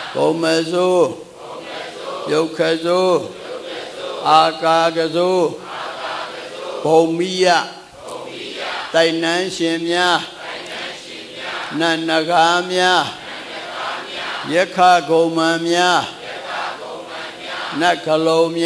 ဂုံမစိုးယုတ်ခစိုးအာကာကစိုးဘုံမိယတိုင်နှန်းရှင်များနတ်နဂါများယက္ခဂုံမံများနတ်ခလုံး